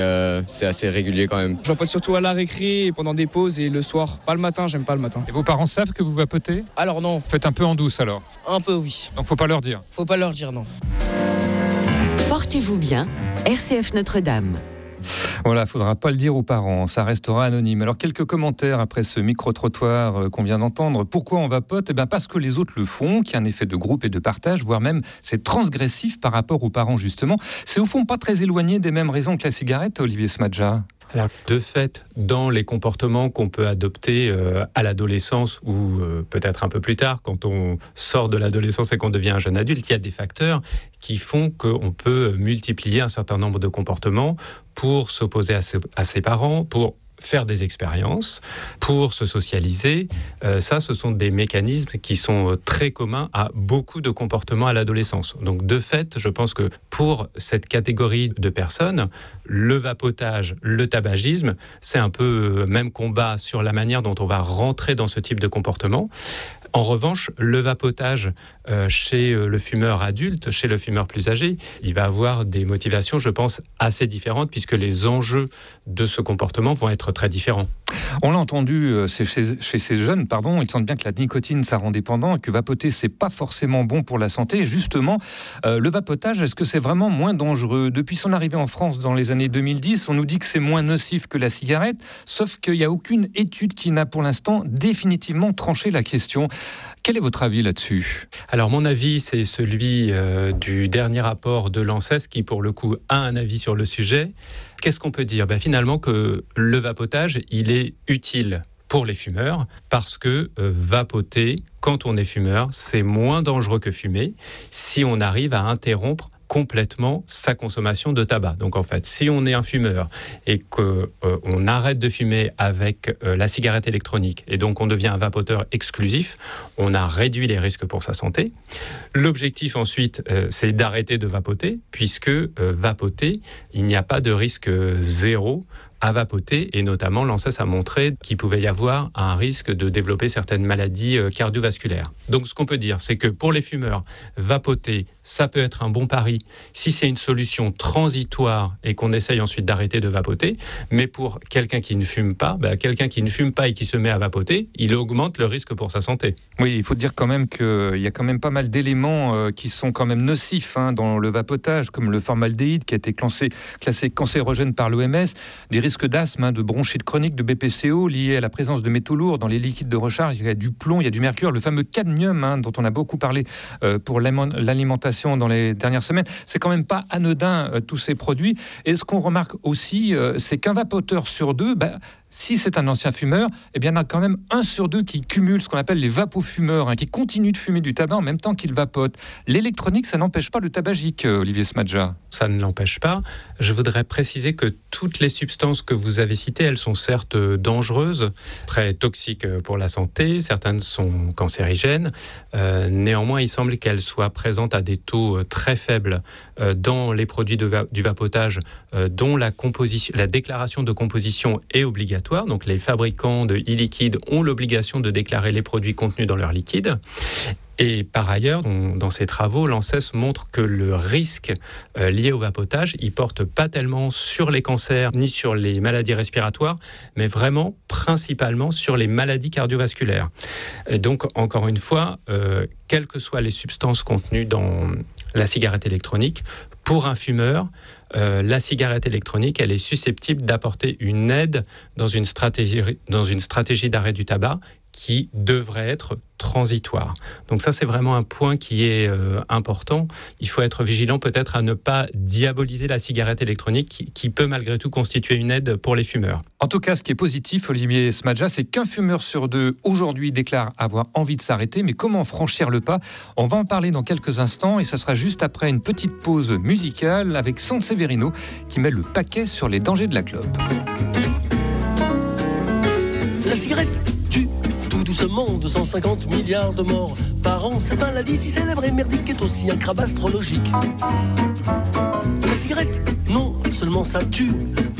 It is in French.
C'est assez régulier quand même. Je vapote surtout à la récré et pendant des pauses et le soir. Pas le matin, j'aime pas le matin. Et vos parents savent que vous vapotez ? Alors non. Faites un peu en douce alors. Un peu oui. Donc faut pas leur dire. Faut pas leur dire non. Portez-vous bien, RCF Notre-Dame. Voilà, faudra pas le dire aux parents, ça restera anonyme. Alors quelques commentaires après ce micro-trottoir qu'on vient d'entendre. Pourquoi on vapote ? Eh bien parce que les autres le font, qu'il y a un effet de groupe et de partage, voire même c'est transgressif par rapport aux parents justement. C'est au fond pas très éloigné des mêmes raisons que la cigarette, Olivier Smadja. Alors, de fait, dans les comportements qu'on peut adopter à l'adolescence ou peut-être un peu plus tard, quand on sort de l'adolescence et qu'on devient un jeune adulte, il y a des facteurs qui font qu'on peut multiplier un certain nombre de comportements pour s'opposer à ses parents, pour faire des expériences, pour se socialiser. Ça, ce sont des mécanismes qui sont très communs à beaucoup de comportements à l'adolescence. Donc, de fait, je pense que pour cette catégorie de personnes, le vapotage, le tabagisme, c'est un peu même combat sur la manière dont on va rentrer dans ce type de comportement. En revanche, le vapotage chez le fumeur adulte, chez le fumeur plus âgé, il va avoir des motivations, je pense, assez différentes puisque les enjeux de ce comportement vont être très différents. On l'a entendu chez ces jeunes, ils sentent bien que la nicotine, ça rend dépendant et que vapoter, c'est pas forcément bon pour la santé. Et justement, le vapotage, est-ce que c'est vraiment moins dangereux ? Depuis son arrivée en France dans les années 2010, on nous dit que c'est moins nocif que la cigarette, sauf qu'il n'y a aucune étude qui n'a pour l'instant définitivement tranché la question. Quel est votre avis là-dessus ? Alors, mon avis, c'est celui du dernier rapport de l'ANSES qui, pour le coup, a un avis sur le sujet. Qu'est-ce qu'on peut dire ? Finalement, que le vapotage, il est utile pour les fumeurs parce que vapoter, quand on est fumeur, c'est moins dangereux que fumer si on arrive à interrompre complètement sa consommation de tabac. Donc en fait, si on est un fumeur et qu'on arrête de fumer avec la cigarette électronique et donc on devient un vapoteur exclusif, on a réduit les risques pour sa santé. L'objectif ensuite, c'est d'arrêter de vapoter, puisque vapoter, il n'y a pas de risque zéro à vapoter, et notamment l'ANSES a montré qu'il pouvait y avoir un risque de développer certaines maladies cardiovasculaires. Donc ce qu'on peut dire, c'est que pour les fumeurs, vapoter, ça peut être un bon pari si c'est une solution transitoire et qu'on essaye ensuite d'arrêter de vapoter, mais pour quelqu'un qui ne fume pas, et qui se met à vapoter, il augmente le risque pour sa santé. Oui, il faut dire quand même qu'il y a quand même pas mal d'éléments qui sont quand même nocifs dans le vapotage, comme le formaldéhyde qui a été classé cancérogène par l'OMS, des risques d'asthme, de bronchite chronique, de BPCO liés à la présence de métaux lourds dans les liquides de recharge. Il y a du plomb, il y a du mercure, le fameux cadmium dont on a beaucoup parlé pour l'alimentation dans les dernières semaines. C'est quand même pas anodin tous ces produits. Et ce qu'on remarque aussi, c'est qu'un vapoteur sur deux, si c'est un ancien fumeur, il y en a quand même 1 sur 2 qui cumule ce qu'on appelle les vapofumeurs, qui continuent de fumer du tabac en même temps qu'ils vapotent. L'électronique, ça n'empêche pas le tabagique, Olivier Smadja. Ça ne l'empêche pas. Je voudrais préciser que toutes les substances que vous avez citées, elles sont certes dangereuses, très toxiques pour la santé, certaines sont cancérigènes. Néanmoins, il semble qu'elles soient présentes à des taux très faibles dans les produits du vapotage, dont la déclaration de composition est obligatoire. Donc les fabricants de e-liquide ont l'obligation de déclarer les produits contenus dans leur liquide. Et par ailleurs, dans ces travaux, l'ANSES montre que le risque lié au vapotage, il porte pas tellement sur les cancers ni sur les maladies respiratoires, mais vraiment principalement sur les maladies cardiovasculaires. Et donc, encore une fois, quelles que soient les substances contenues dans la cigarette électronique, pour un fumeur, la cigarette électronique, elle est susceptible d'apporter une aide dans une stratégie d'arrêt du tabac qui devrait être transitoire. Donc ça, c'est vraiment un point qui est important. Il faut être vigilant peut-être à ne pas diaboliser la cigarette électronique qui peut malgré tout constituer une aide pour les fumeurs. En tout cas, ce qui est positif, Olivier Smadja, c'est qu'un fumeur sur 2 aujourd'hui déclare avoir envie de s'arrêter. Mais comment franchir le pas ? On va en parler dans quelques instants et ça sera juste après une petite pause musicale avec Sanseverino qui met le paquet sur les dangers de la clope. La cigarette tue tout doucement 250 milliards de morts par an. Cette maladie si célèbre et merdique est aussi un crabe astrologique. La cigarette, non seulement ça tue,